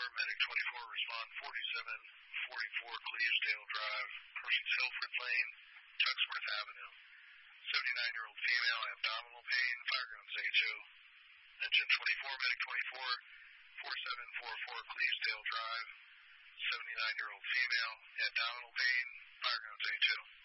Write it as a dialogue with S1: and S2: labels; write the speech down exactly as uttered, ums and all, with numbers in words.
S1: Medic twenty-four, respond forty-seven forty-four Clevedale Drive, persons Hilford Lane, Tuxworth Avenue. seventy-nine-year-old female, abdominal pain, fire grounds A two. Engine twenty-four, Medic twenty-four, forty-seven forty-four Clevedale Drive, seventy-nine-year-old female, abdominal pain, fire grounds A two.